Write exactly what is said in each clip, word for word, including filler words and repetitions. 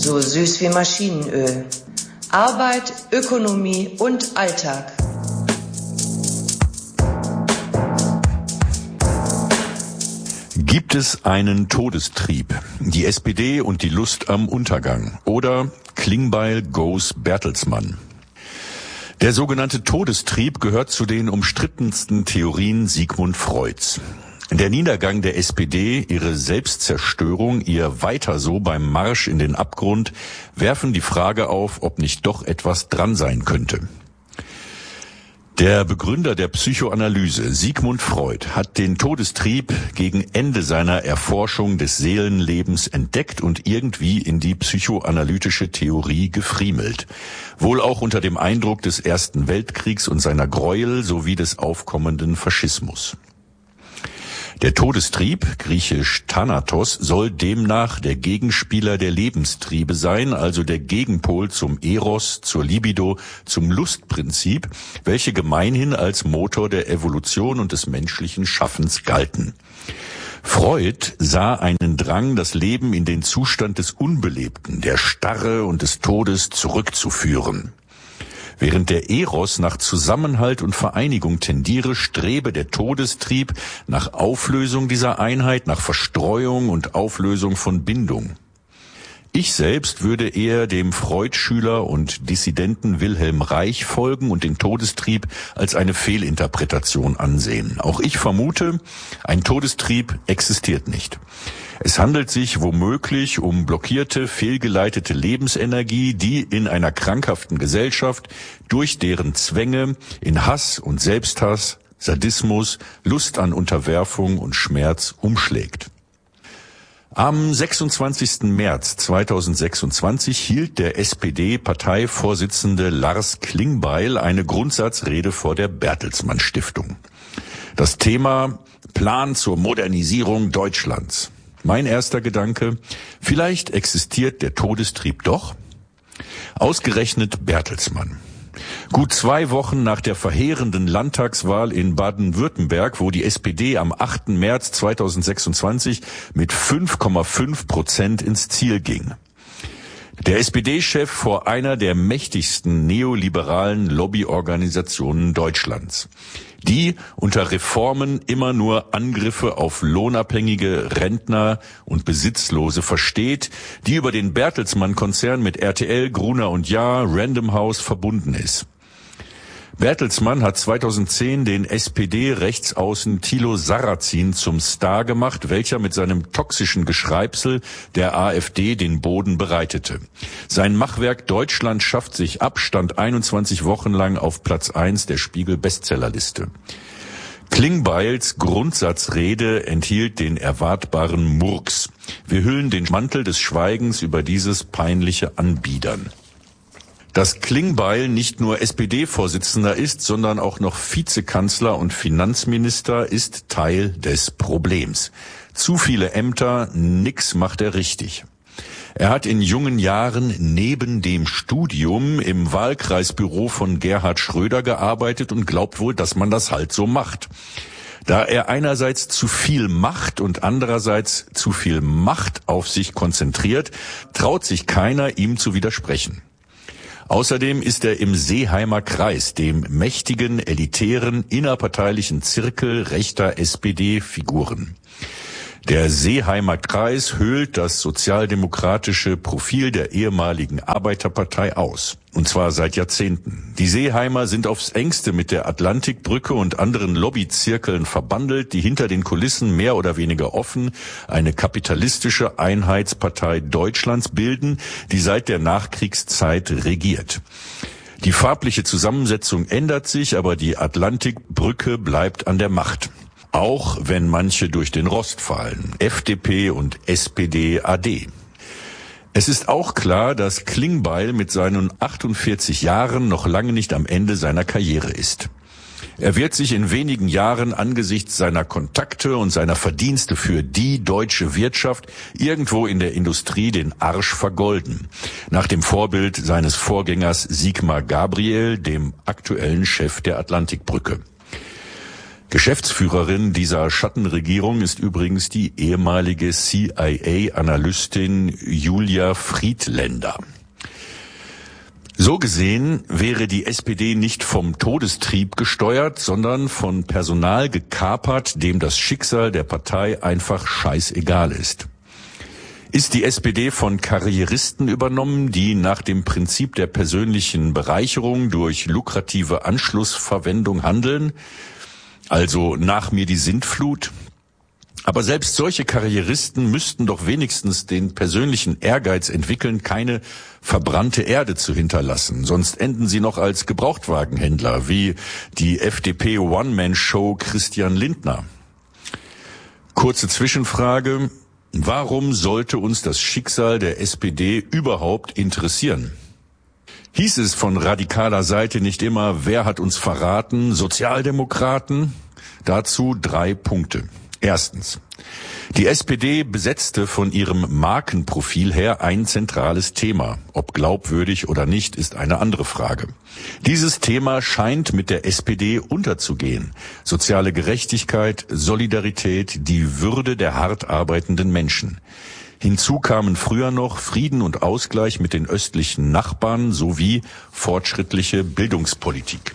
so süß wie Maschinenöl. Arbeit, Ökonomie und Alltag. Gibt es einen Todestrieb? Die S P D und die Lust am Untergang. Oder Klingbeil goes Bertelsmann. Der sogenannte Todestrieb gehört zu den umstrittensten Theorien Sigmund Freuds. Der Niedergang der S P D, ihre Selbstzerstörung, ihr Weiter so beim Marsch in den Abgrund werfen die Frage auf, ob nicht doch etwas dran sein könnte. Der Begründer der Psychoanalyse, Sigmund Freud, hat den Todestrieb gegen Ende seiner Erforschung des Seelenlebens entdeckt und irgendwie in die psychoanalytische Theorie gefriemelt. Wohl auch unter dem Eindruck des Ersten Weltkriegs und seiner Gräuel sowie des aufkommenden Faschismus. Der Todestrieb, griechisch Thanatos, soll demnach der Gegenspieler der Lebenstriebe sein, also der Gegenpol zum Eros, zur Libido, zum Lustprinzip, welche gemeinhin als Motor der Evolution und des menschlichen Schaffens galten. Freud sah einen Drang, das Leben in den Zustand des Unbelebten, der Starre und des Todes zurückzuführen. Während der Eros nach Zusammenhalt und Vereinigung tendiere, strebe der Todestrieb nach Auflösung dieser Einheit, nach Verstreuung und Auflösung von Bindung. Ich selbst würde eher dem Freud-Schüler und Dissidenten Wilhelm Reich folgen und den Todestrieb als eine Fehlinterpretation ansehen. Auch ich vermute, ein Todestrieb existiert nicht. Es handelt sich womöglich um blockierte, fehlgeleitete Lebensenergie, die in einer krankhaften Gesellschaft durch deren Zwänge in Hass und Selbsthass, Sadismus, Lust an Unterwerfung und Schmerz umschlägt. Am sechsundzwanzigsten März zweitausendsechsundzwanzig hielt der S P D-Parteivorsitzende Lars Klingbeil eine Grundsatzrede vor der Bertelsmann Stiftung. Das Thema: Plan zur Modernisierung Deutschlands. Mein erster Gedanke: Vielleicht existiert der Todestrieb doch? Ausgerechnet Bertelsmann. Gut zwei Wochen nach der verheerenden Landtagswahl in Baden-Württemberg, wo die S P D am achten März zweitausendsechsundzwanzig mit fünf Komma fünf Prozent ins Ziel ging. Der S P D-Chef vor einer der mächtigsten neoliberalen Lobbyorganisationen Deutschlands, die unter Reformen immer nur Angriffe auf Lohnabhängige, Rentner und Besitzlose versteht, die über den Bertelsmann-Konzern mit R T L, Gruner und Jahr, Random House verbunden ist. Bertelsmann hat zweitausendzehn den S P D-Rechtsaußen Thilo Sarrazin zum Star gemacht, welcher mit seinem toxischen Geschreibsel der AfD den Boden bereitete. Sein Machwerk Deutschland schafft sich ab stand einundzwanzig Wochen lang auf Platz eins der Spiegel-Bestsellerliste. Klingbeils Grundsatzrede enthielt den erwartbaren Murks. Wir hüllen den Mantel des Schweigens über dieses peinliche Anbiedern. Dass Klingbeil nicht nur S P D-Vorsitzender ist, sondern auch noch Vizekanzler und Finanzminister, ist Teil des Problems. Zu viele Ämter, nix macht er richtig. Er hat in jungen Jahren neben dem Studium im Wahlkreisbüro von Gerhard Schröder gearbeitet und glaubt wohl, dass man das halt so macht. Da er einerseits zu viel macht und andererseits zu viel Macht auf sich konzentriert, traut sich keiner, ihm zu widersprechen. Außerdem ist er im Seeheimer Kreis, dem mächtigen, elitären, innerparteilichen Zirkel rechter S P D-Figuren. Der Seeheimer Kreis höhlt das sozialdemokratische Profil der ehemaligen Arbeiterpartei aus. Und zwar seit Jahrzehnten. Die Seeheimer sind aufs Engste mit der Atlantikbrücke und anderen Lobbyzirkeln verbandelt, die hinter den Kulissen mehr oder weniger offen eine kapitalistische Einheitspartei Deutschlands bilden, die seit der Nachkriegszeit regiert. Die farbliche Zusammensetzung ändert sich, aber die Atlantikbrücke bleibt an der Macht. Auch wenn manche durch den Rost fallen, F D P und S P D A D. Es ist auch klar, dass Klingbeil mit seinen achtundvierzig Jahren noch lange nicht am Ende seiner Karriere ist. Er wird sich in wenigen Jahren angesichts seiner Kontakte und seiner Verdienste für die deutsche Wirtschaft irgendwo in der Industrie den Arsch vergolden. Nach dem Vorbild seines Vorgängers Sigmar Gabriel, dem aktuellen Chef der Atlantikbrücke. Geschäftsführerin dieser Schattenregierung ist übrigens die ehemalige C I A-Analystin Julia Friedländer. So gesehen wäre die S P D nicht vom Todestrieb gesteuert, sondern von Personal gekapert, dem das Schicksal der Partei einfach scheißegal ist. Ist die S P D von Karrieristen übernommen, die nach dem Prinzip der persönlichen Bereicherung durch lukrative Anschlussverwendung handeln? Also nach mir die Sintflut? Aber selbst solche Karrieristen müssten doch wenigstens den persönlichen Ehrgeiz entwickeln, keine verbrannte Erde zu hinterlassen. Sonst enden sie noch als Gebrauchtwagenhändler, wie die F D P One-Man-Show Christian Lindner. Kurze Zwischenfrage. Warum sollte uns das Schicksal der S P D überhaupt interessieren? Hieß es von radikaler Seite nicht immer, wer hat uns verraten? Sozialdemokraten? Dazu drei Punkte. Erstens. Die S P D besetzte von ihrem Markenprofil her ein zentrales Thema. Ob glaubwürdig oder nicht, ist eine andere Frage. Dieses Thema scheint mit der S P D unterzugehen. Soziale Gerechtigkeit, Solidarität, die Würde der hart arbeitenden Menschen. Hinzu kamen früher noch Frieden und Ausgleich mit den östlichen Nachbarn sowie fortschrittliche Bildungspolitik.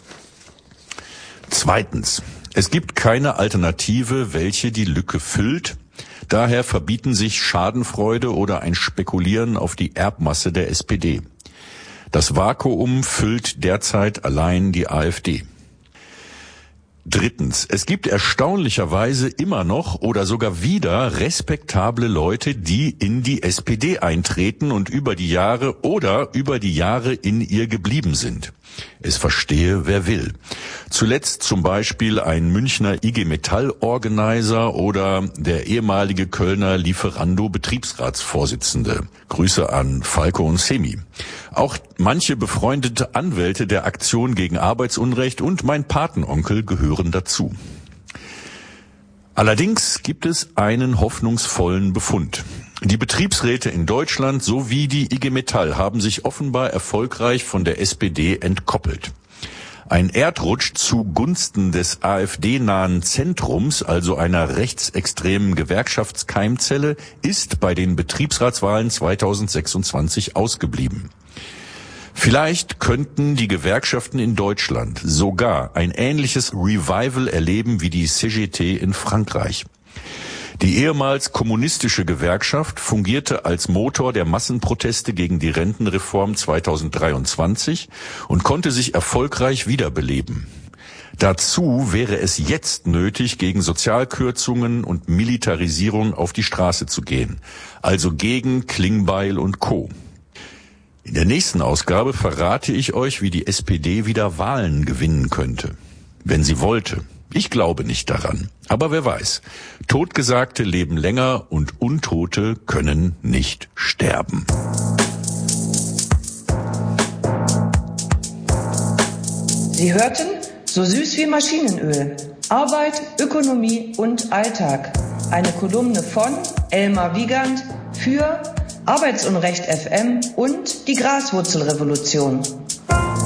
Zweitens. Es gibt keine Alternative, welche die Lücke füllt. Daher verbieten sich Schadenfreude oder ein Spekulieren auf die Erbmasse der S P D. Das Vakuum füllt derzeit allein die AfD. Drittens. Es gibt erstaunlicherweise immer noch oder sogar wieder respektable Leute, die in die S P D eintreten und über die Jahre oder über die Jahre in ihr geblieben sind. Es verstehe, wer will. Zuletzt zum Beispiel ein Münchner I G Metall-Organizer oder der ehemalige Kölner Lieferando-Betriebsratsvorsitzende. Grüße an Falco und Semi. Auch manche befreundete Anwälte der Aktion gegen Arbeitsunrecht und mein Patenonkel gehören dazu. Allerdings gibt es einen hoffnungsvollen Befund. Die Betriebsräte in Deutschland sowie die I G Metall haben sich offenbar erfolgreich von der S P D entkoppelt. Ein Erdrutsch zugunsten des AfD-nahen Zentrums, also einer rechtsextremen Gewerkschaftskeimzelle, ist bei den Betriebsratswahlen zweitausendsechsundzwanzig ausgeblieben. Vielleicht könnten die Gewerkschaften in Deutschland sogar ein ähnliches Revival erleben wie die C G T in Frankreich. Die ehemals kommunistische Gewerkschaft fungierte als Motor der Massenproteste gegen die Rentenreform zweitausenddreiundzwanzig und konnte sich erfolgreich wiederbeleben. Dazu wäre es jetzt nötig, gegen Sozialkürzungen und Militarisierung auf die Straße zu gehen, also gegen Klingbeil und Co. In der nächsten Ausgabe verrate ich euch, wie die S P D wieder Wahlen gewinnen könnte, wenn sie wollte. Ich glaube nicht daran, aber wer weiß. Totgesagte leben länger und Untote können nicht sterben. Sie hörten So süß wie Maschinenöl. Arbeit, Ökonomie und Alltag. Eine Kolumne von Elmar Wiegand für Arbeitsunrecht F M und die Graswurzelrevolution.